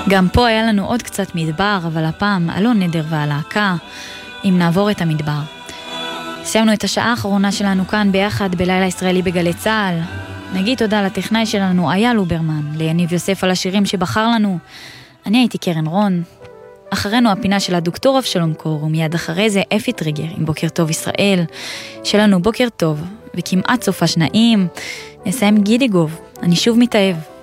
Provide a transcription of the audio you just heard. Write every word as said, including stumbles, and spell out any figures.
גם פה היה לנו עוד קצת מדבר, אבל הפעם אלון נדר והלהקה, אם נעבור את המדבר. סיימנו את השעה האחרונה שלנו כאן ביחד בלילה ישראלי בגלי צהל. נגיד תודה לטכנאי שלנו אייל לוברמן, ליניב יוסף על השירים שבחר לנו. אני הייתי קרן רון. אחרינו הפינה של הדוקטור אבשלום קור, ומיד אחרי זה אפי טריגר עם בוקר טוב ישראל. שלנו בוקר טוב, וכמעט סוף השנאים. נסיים גידי גוב, אני שוב מתאהב.